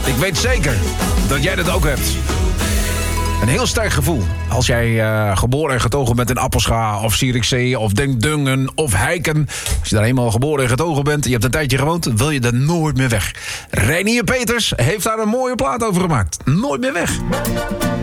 Ik weet zeker dat jij dat ook hebt. Een heel sterk gevoel. Als jij geboren en getogen bent in Appelscha of Zierikzee of Denkdungen of Heiken. Als je daar eenmaal geboren en getogen bent en je hebt een tijdje gewoond, wil je er nooit meer weg. Reinier Peters heeft daar een mooie plaat over gemaakt. Nooit meer weg.